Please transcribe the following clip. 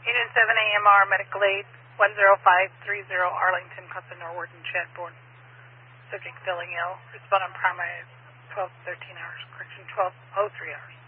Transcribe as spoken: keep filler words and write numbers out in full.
Union seven A M R, medical aid, one zero five three zero Arlington, Hudson, Norwood, and Chadbourne. Subject feeling ill. Respondent primary twelve thirteen hours. Correction, twelve oh three hours.